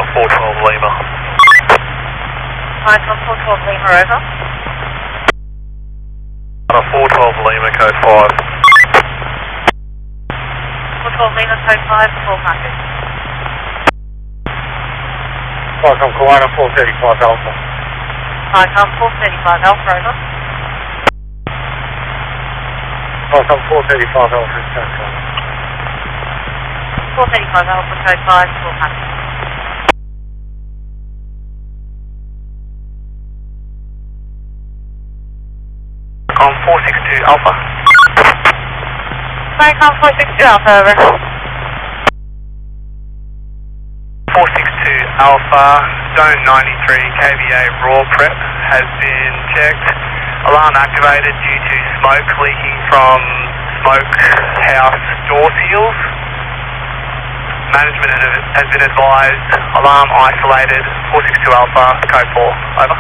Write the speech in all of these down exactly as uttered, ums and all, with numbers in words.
four twelve Lima. Icon four twelve Lima, over. four twelve Lima, code five. four twelve Lima, code five, full package. Icon Kiwana four thirty-five Alpha. Icon four thirty-five Alpha, over. Icon four thirty-five Alpha is code five. four thirty-five Alpha, code five, full package. Icon four six two Alpha. Icon four six two Alpha, over. four six two Alpha, zone ninety-three K V A raw prep has been checked. Alarm activated due to smoke leaking from smoke house door seals. Management has been advised. Alarm isolated. four six two Alpha, code four. Over.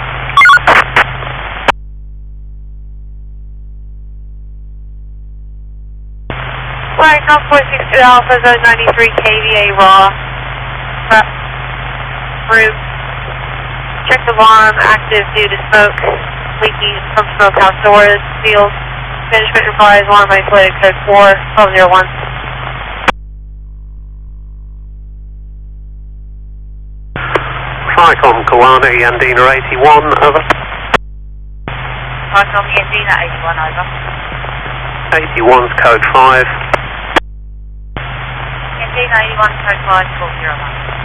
Icon four six two Alpha, zone ninety-three K V A raw. Prep. Room. Check alarm active due to smoke leaking from smokehouse doors, seals. Management replies alarm isolated, code four, twelve zero one. Icon Kiwana Yandina eighty-one, over. Icon Yandina eighty-one, over. eighty-one's code five. Yandina eighty-one, code five, twelve zero one.